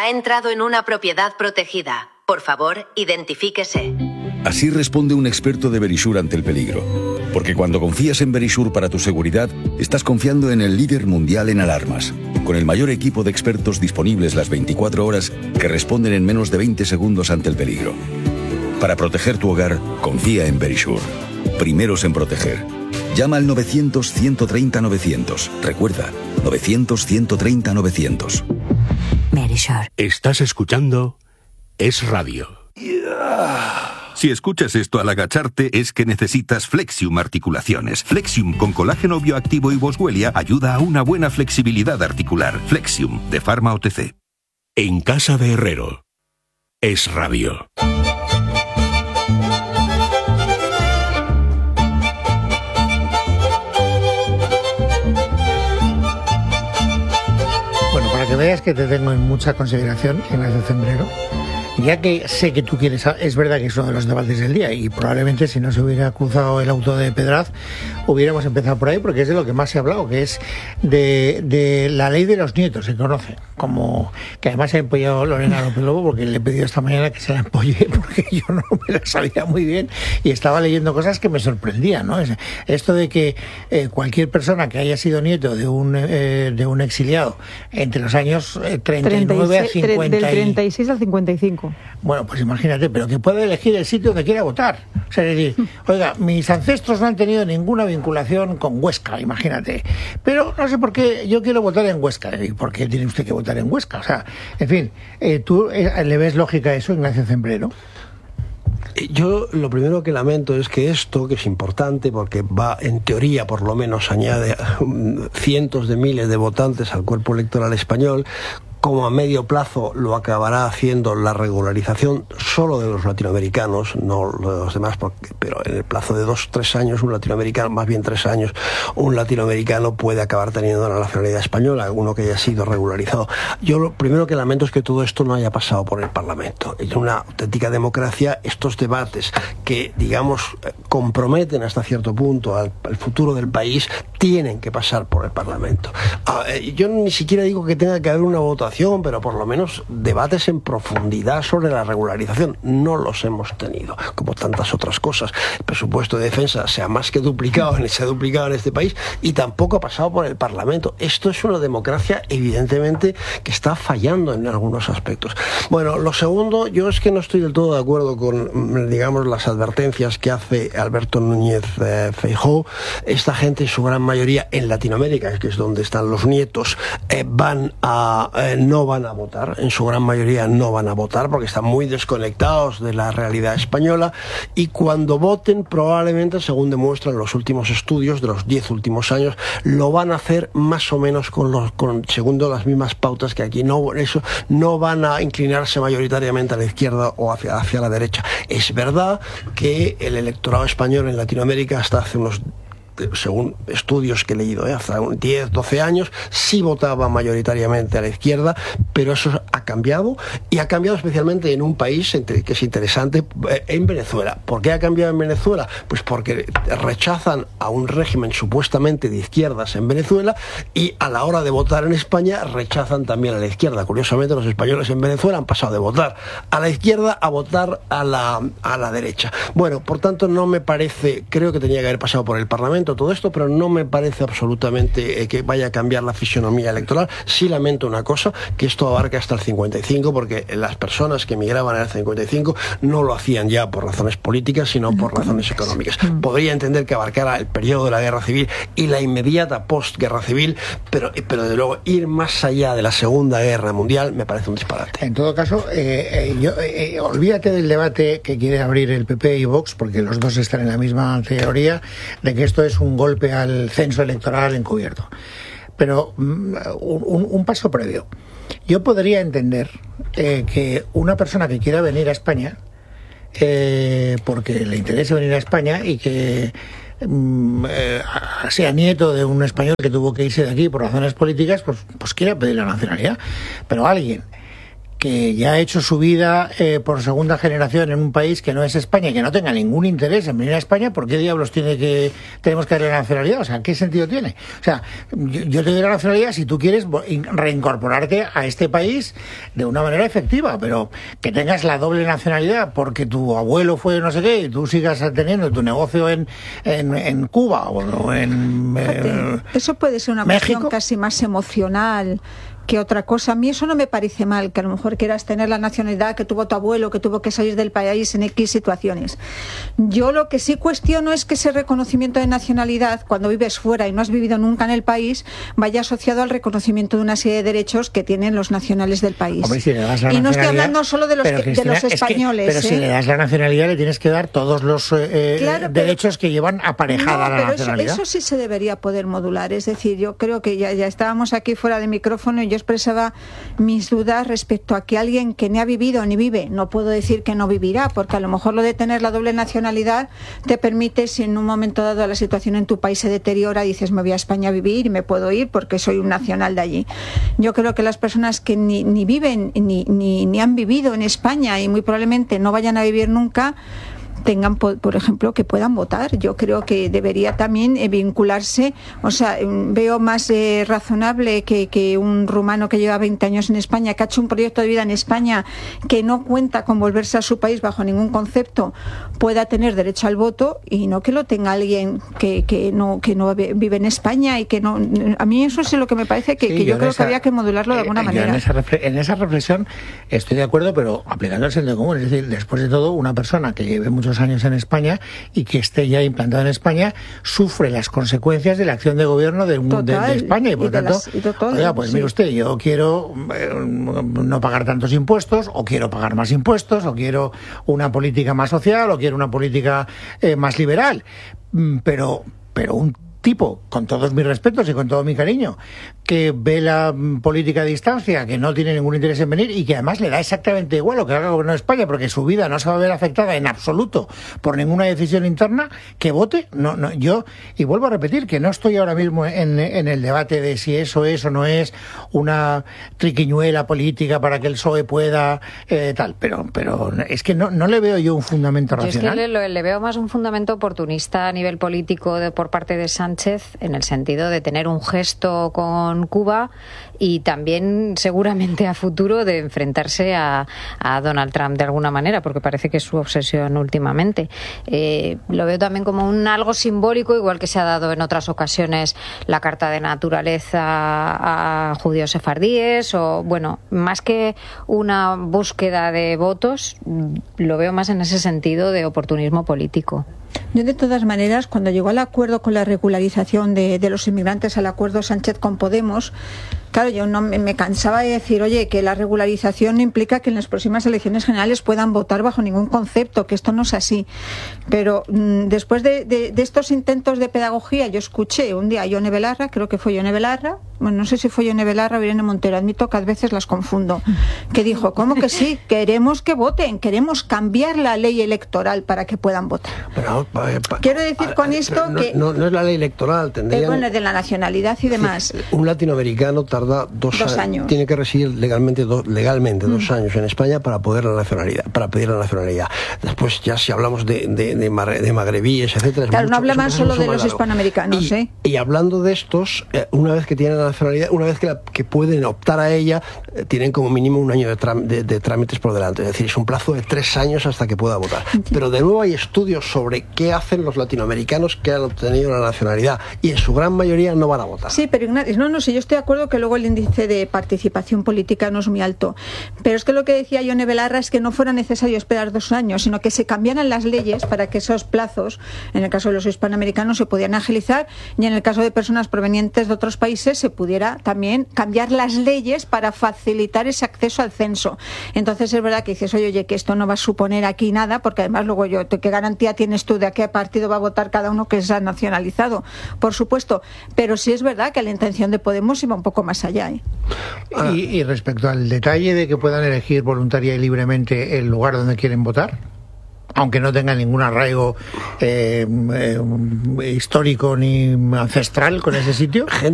Ha entrado en una propiedad protegida. Por favor, identifíquese. Así responde un experto de Verisure ante el peligro. Porque cuando confías en Verisure para tu seguridad, estás confiando en el líder mundial en alarmas, con el mayor equipo de expertos disponibles las 24 horas que responden en menos de 20 segundos ante el peligro. Para proteger tu hogar, confía en Verisure. Primeros en proteger. Llama al 900-130-900. Recuerda, 900-130-900. Verisure. Estás escuchando Es Radio. Si escuchas esto al agacharte es que necesitas Flexium Articulaciones. Flexium con colágeno bioactivo y boswellia ayuda a una buena flexibilidad articular. Flexium, de Pharma OTC. En casa de Herrero. Es Radio. Bueno, para que veas que te tengo en mucha consideración, Ignacio Zembrero, ya que sé que tú quieres, es verdad que es uno de los debates del día y probablemente si no se hubiera cruzado el auto de Pedraz hubiéramos empezado por ahí, porque es de lo que más se ha hablado, que es de la ley de los nietos, se conoce, como que además se ha empollado Lorena López Lobo, porque le he pedido esta mañana que se la empolle porque yo no me la sabía muy bien y estaba leyendo cosas que me sorprendían, ¿no? Esto de que cualquier persona que haya sido nieto de un exiliado entre los años 39 a 50 del 36 al 55. Bueno, pues imagínate, pero que puede elegir el sitio donde quiera votar. O sea, es decir, oiga, mis ancestros no han tenido ninguna vinculación con Huesca, imagínate. Pero no sé por qué yo quiero votar en Huesca. ¿Y por qué tiene usted que votar en Huesca? O sea, en fin, ¿tú le ves lógica a eso, Ignacio Zembrero? Yo lo primero que lamento es que esto, que es importante porque va, en teoría por lo menos, añade cientos de miles de votantes al cuerpo electoral español, como a medio plazo lo acabará haciendo la regularización solo de los latinoamericanos, no de los demás, pero en el plazo de 2-3 años un latinoamericano, más bien 3 años, un latinoamericano puede acabar teniendo la nacionalidad española, alguno que haya sido regularizado. Yo lo primero que lamento es que todo esto no haya pasado por el Parlamento. En una auténtica democracia, estos debates que, digamos, comprometen hasta cierto punto al futuro del país, tienen que pasar por el Parlamento. Yo ni siquiera digo que tenga que haber una votación, pero por lo menos debates en profundidad sobre la regularización. No los hemos tenido, como tantas otras cosas. El presupuesto de defensa se ha más que duplicado en este país y tampoco ha pasado por el Parlamento. Esto es una democracia, evidentemente, que está fallando en algunos aspectos. Bueno, lo segundo, yo es que no estoy del todo de acuerdo con, digamos, las advertencias que hace Alberto Núñez Feijóo. Esta gente, en su gran mayoría, en Latinoamérica, que es donde están los nietos, no van a votar, en su gran mayoría no van a votar porque están muy desconectados de la realidad española, y cuando voten probablemente, según demuestran los últimos estudios de los 10 últimos años, lo van a hacer más o menos segundo las mismas pautas que aquí. No van a inclinarse mayoritariamente a la izquierda o hacia la derecha. Es verdad que el electorado español en Latinoamérica hasta hace unos, según estudios que he leído, hasta 10, 12 años, sí votaba mayoritariamente a la izquierda, pero eso ha cambiado, y ha cambiado especialmente en un país que es interesante, en Venezuela. ¿Por qué ha cambiado en Venezuela? Pues porque rechazan a un régimen supuestamente de izquierdas en Venezuela, y a la hora de votar en España rechazan también a la izquierda. Curiosamente, los españoles en Venezuela han pasado de votar a la izquierda a votar a la derecha. Bueno, por tanto, no me parece, creo que tenía que haber pasado por el Parlamento todo esto, pero no me parece absolutamente que vaya a cambiar la fisonomía electoral. Sí lamento una cosa, que esto abarca hasta el 55, porque las personas que emigraban en el 55 no lo hacían ya por razones políticas, sino por razones económicas. Podría entender que abarcara el periodo de la guerra civil y la inmediata postguerra civil, pero de luego ir más allá de la Segunda Guerra Mundial me parece un disparate. En todo caso, olvídate del debate que quiere abrir el PP y Vox, porque los dos están en la misma teoría de que esto es un golpe al censo electoral encubierto. Pero un paso previo. Yo podría entender que una persona que quiera venir a España, porque le interesa venir a España y que sea nieto de un español que tuvo que irse de aquí por razones políticas, pues quiera pedir la nacionalidad. Pero alguien que ya ha hecho su vida por segunda generación en un país que no es España y que no tenga ningún interés en venir a España, ¿por qué diablos tenemos que darle la nacionalidad? O sea, ¿qué sentido tiene? O sea, yo te doy la nacionalidad si tú quieres reincorporarte a este país de una manera efectiva, pero que tengas la doble nacionalidad porque tu abuelo fue no sé qué y tú sigas teniendo tu negocio en Cuba o en eso puede ser una México. cuestión casi más emocional que otra cosa. A mí eso no me parece mal, que a lo mejor quieras tener la nacionalidad que tuvo tu abuelo, que tuvo que salir del país en X situaciones. Yo lo que sí cuestiono es que ese reconocimiento de nacionalidad, cuando vives fuera y no has vivido nunca en el país, vaya asociado al reconocimiento de una serie de derechos que tienen los nacionales del país. Hombre, si le das la y no estoy nacionalidad, hablando solo de los, pero, Cristina, de los españoles. Pero si le das la nacionalidad le tienes que dar todos los Claro, derechos que llevan aparejada la pero nacionalidad. eso sí se debería poder modular. Es decir, yo creo que ya estábamos aquí fuera de micrófono y yo expresaba mis dudas respecto a que alguien que ni ha vivido ni vive, no puedo decir que no vivirá, porque a lo mejor lo de tener la doble nacionalidad te permite, si en un momento dado la situación en tu país se deteriora, dices me voy a España a vivir y me puedo ir porque soy un nacional de allí. Yo creo que las personas que ni viven ni han vivido en España y muy probablemente no vayan a vivir nunca, tengan, por ejemplo, que puedan votar. Yo creo que debería también vincularse, o sea, veo más razonable que un rumano que lleva 20 años en España, que ha hecho un proyecto de vida en España, que no cuenta con volverse a su país bajo ningún concepto, pueda tener derecho al voto, y no que lo tenga alguien que no vive en España y que no. A mí eso es lo que me parece que yo creo que había que modularlo de alguna manera. En esa reflexión estoy de acuerdo, pero aplicando el sentido común. Es decir, después de todo, una persona que lleve muchos años en España y que esté ya implantada en España sufre las consecuencias de la acción de gobierno de España y por tanto, oiga, pues mire usted, yo quiero no pagar tantos impuestos, o quiero pagar más impuestos, o quiero una política más social, o quiero una política más liberal, pero un tipo, con todos mis respetos y con todo mi cariño, que ve la política a distancia, que no tiene ningún interés en venir y que además le da exactamente igual lo que haga el gobierno de España, porque su vida no se va a ver afectada en absoluto por ninguna decisión interna, que vote. No, yo, y vuelvo a repetir que no estoy ahora mismo en el debate de si eso es o no es una triquiñuela política para que el PSOE pueda tal, pero es que no le veo yo un fundamento racional. Es que le veo más un fundamento oportunista a nivel político por parte de Sánchez, en el sentido de tener un gesto con Cuba y también seguramente a futuro de enfrentarse a Donald Trump de alguna manera, porque parece que es su obsesión últimamente. Lo veo también como algo simbólico, igual que se ha dado en otras ocasiones la carta de naturaleza a judíos sefardíes, o bueno, más que una búsqueda de votos, lo veo más en ese sentido de oportunismo político. Yo, de todas maneras, cuando llegó al acuerdo con la regularización de los inmigrantes, al acuerdo Sánchez con Podemos, claro, yo no me cansaba de decir, oye, que la regularización no implica que en las próximas elecciones generales puedan votar bajo ningún concepto, que esto no es así. Pero después de estos intentos de pedagogía, yo escuché un día a Ione Belarra, creo que fue Ione Belarra, bueno, no sé si fue Ione Belarra o Irene Montero, admito que a veces las confundo, que dijo, ¿cómo que sí? Queremos que voten, queremos cambiar la ley electoral para que puedan votar. Pero, quiero decir con esto que... No es la ley electoral, tendrían... bueno, de la nacionalidad y demás. Un latinoamericano tarda dos años. Tiene que residir legalmente 2 años en España para pedir la nacionalidad. Después, ya si hablamos de magrebíes, etcétera... Claro, no hablamos solo de los hispanoamericanos, y hablando de estos, una vez que tienen la nacionalidad, una vez que pueden optar a ella, tienen como mínimo un año de trámites por delante. Es decir, es un plazo de 3 años hasta que pueda votar. Pero de nuevo hay estudios sobre qué hacen los latinoamericanos que han obtenido la nacionalidad, y en su gran mayoría no van a votar. Sí, pero Ignacio, no sé, yo estoy de acuerdo que luego el índice de participación política no es muy alto, pero es que lo que decía Ione Belarra es que no fuera necesario esperar 2 años, sino que se cambiaran las leyes para que esos plazos, en el caso de los hispanoamericanos, se pudieran agilizar, y en el caso de personas provenientes de otros países se pudiera también cambiar las leyes para facilitar ese acceso al censo. Entonces es verdad que dices, oye, que esto no va a suponer aquí nada, porque además luego ¿qué garantía tienes tú de a qué partido va a votar cada uno que se ha nacionalizado? Por supuesto, pero sí es verdad que la intención de Podemos iba un poco más allá. Y respecto al detalle de que puedan elegir voluntaria y libremente el lugar donde quieren votar, aunque no tenga ningún arraigo histórico ni ancestral con ese sitio.